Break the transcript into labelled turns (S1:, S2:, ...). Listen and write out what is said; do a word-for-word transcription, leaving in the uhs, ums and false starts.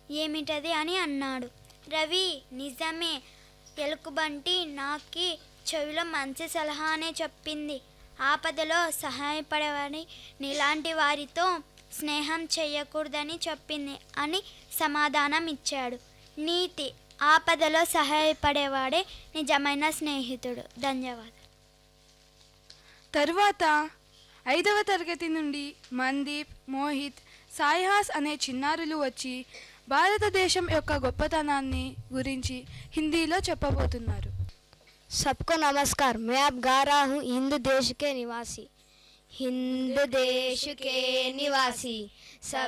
S1: ఏమిటది అని అన్నాడు. రవి, నిజమే, ఎలుకబంటి నాకి చెవిలో మంచి సలహానే చెప్పింది. ఆపదలో సహాయపడేవాడి నీలాంటి వారితో స్నేహం చేయకూడదని చెప్పింది అని సమాధానం ఇచ్చాడు. నీతి: ఆపదలో సహాయపడేవాడే నిజమైన స్నేహితుడు. ధన్యవాదాలు.
S2: తరువాత ఐదవ తరగతి నుండి మందీప్, మోహిత్, సాయిహాస్ అనే చిన్నారులు వచ్చి భారతదేశం యొక్క గొప్పతనాన్ని గురించి హిందీలో చెప్పబోతున్నారు.
S3: सबको नमस्कार. मैं अब गा रहा हूँ हिंद देश के निवासी. हिंद देश के निवासी सब